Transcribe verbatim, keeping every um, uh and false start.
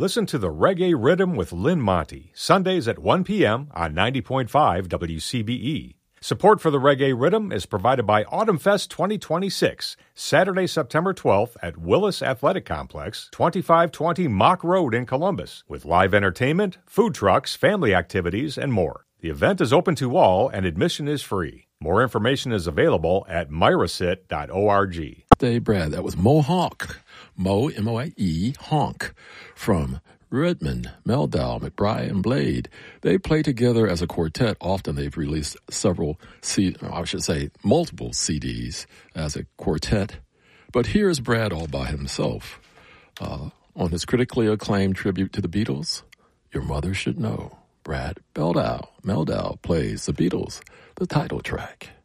Listen to the Reggae Rhythm with Lynn Monty, Sundays at one p.m. on ninety point five W C B E. Support for the Reggae Rhythm is provided by Autumn Fest twenty twenty-six, Saturday, September twelfth at Willis Athletic Complex, twenty-five twenty Mock Road in Columbus, with live entertainment, food trucks, family activities, and more. The event is open to all and admission is free. More information is available at myrasit dot org. Day, Brad, that was Mohawk. Mo, M O I E, Honk, from Redmond, Meldau, McBride, and Blade. They play together as a quartet. Often they've released several, C- I should say, multiple C Ds as a quartet. But here's Brad all by himself uh, on his critically acclaimed tribute to the Beatles, Your Mother Should Know. Brad Meldau, Meldau plays the Beatles, the title track.